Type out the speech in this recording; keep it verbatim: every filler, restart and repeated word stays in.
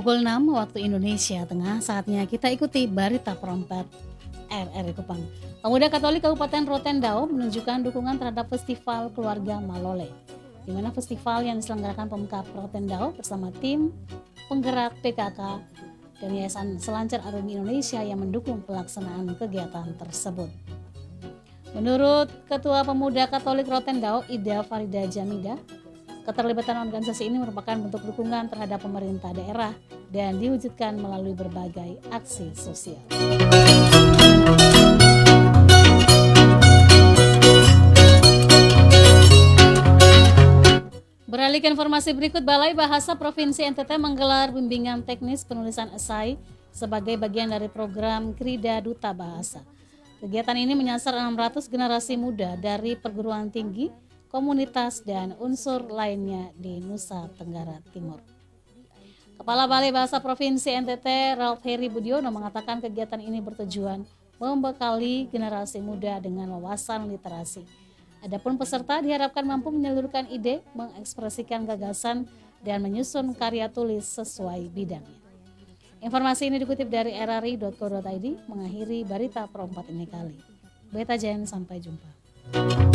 Pukul enam waktu Indonesia Tengah, saatnya kita ikuti berita perempat R R I Kupang. Pemuda Katolik Kabupaten Rotendao menunjukkan dukungan terhadap Festival Keluarga Malole, di mana festival yang diselenggarakan Pemkab Rotendao bersama tim penggerak P K K dan Yayasan Selancar Arumi Indonesia yang mendukung pelaksanaan kegiatan tersebut. Menurut Ketua Pemuda Katolik Rotendao, Ida Farida Jamida, keterlibatan organisasi ini merupakan bentuk dukungan terhadap pemerintah daerah dan diwujudkan melalui berbagai aksi sosial. Beralih ke informasi berikut, Balai Bahasa Provinsi N T T menggelar bimbingan teknis penulisan esai sebagai bagian dari program Krida Duta Bahasa. Kegiatan ini menyasar enam ratus generasi muda dari perguruan tinggi, komunitas, dan unsur lainnya di Nusa Tenggara Timur. Kepala Balai Bahasa Provinsi N T T, Ralph Heri Budiono, mengatakan kegiatan ini bertujuan membekali generasi muda dengan wawasan literasi. Adapun peserta diharapkan mampu menyalurkan ide, mengekspresikan gagasan, dan menyusun karya tulis sesuai bidangnya. Informasi ini dikutip dari r r i dot co dot i d, mengakhiri berita perempat ini kali. Beta Jen, sampai jumpa.